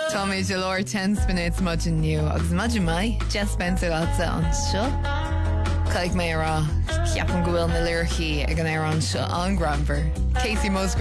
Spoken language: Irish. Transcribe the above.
Tommy Jalor 10 minutes much new agus much mai Jess Spencer ása an seo Caig mé rá ceapan go bhfuil na lyricí ag an ar an seo an Gramper Casey Musgrave